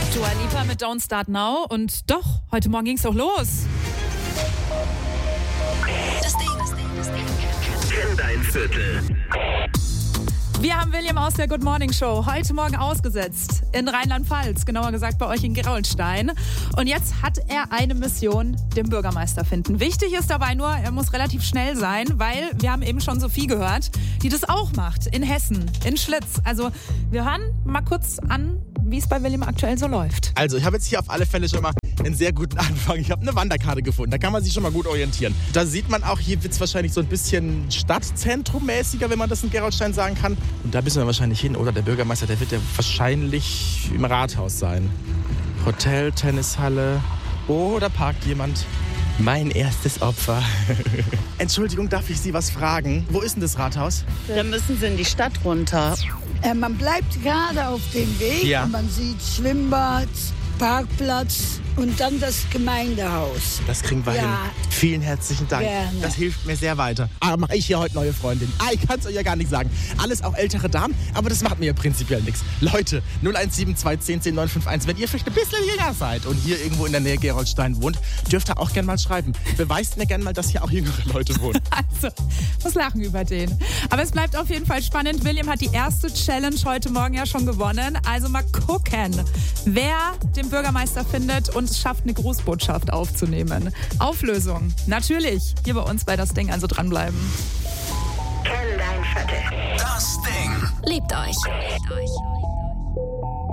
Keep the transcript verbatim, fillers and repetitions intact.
Dua Lipa mit Don't Start Now. Und doch, heute Morgen ging's doch los. Das Ding, das Ding, das Ding. Kenn dein Viertel. Wir haben William aus der Good Morning Show heute Morgen ausgesetzt in Rheinland-Pfalz, genauer gesagt bei euch in Gerolstein. Und jetzt hat er eine Mission, den Bürgermeister finden. Wichtig ist dabei nur, er muss relativ schnell sein, weil wir haben eben schon Sophie gehört, die das auch macht in Hessen, in Schlitz. Also wir hören mal kurz an, wie es bei William aktuell so läuft. Also ich habe jetzt hier auf alle Fälle schon mal einen sehr guten Anfang. Ich habe eine Wanderkarte gefunden, da kann man sich schon mal gut orientieren. Da sieht man auch, hier wird es wahrscheinlich so ein bisschen Stadtzentrum-mäßiger, wenn man das in Gerolstein sagen kann. Und da müssen wir wahrscheinlich hin, oder? Der Bürgermeister, der wird ja wahrscheinlich im Rathaus sein. Hotel, Tennishalle. Oh, da parkt jemand. Mein erstes Opfer. Entschuldigung, darf ich Sie was fragen? Wo ist denn das Rathaus? Da müssen Sie in die Stadt runter. Äh, man bleibt gerade auf dem Weg Ja. und man sieht Schwimmbad, Parkplatz und dann das Gemeindehaus. Das kriegen wir Ja. hin. Vielen herzlichen Dank. Gerne. Das hilft mir sehr weiter. Aber mache ich hier heute neue Freundin? Ah, ich kann es euch ja gar nicht sagen. Alles auch ältere Damen, aber das macht mir ja prinzipiell nichts. Leute, null eins sieben zwei zehn zehn neun fünf eins, wenn ihr vielleicht ein bisschen jünger seid und hier irgendwo in der Nähe Gerolstein wohnt, dürft ihr auch gerne mal schreiben. Beweist mir gerne mal, dass hier auch jüngere Leute wohnen. Also, muss lachen über den. Aber es bleibt auf jeden Fall spannend. William hat die erste Challenge heute Morgen ja schon gewonnen. Also mal gucken, wer den Bürgermeister findet und es schafft, eine Grußbotschaft aufzunehmen. Auflösung, natürlich, hier bei uns bei Das Ding, also dranbleiben. Kenn dein Viertel. Das Ding. Liebt euch. Liebt euch.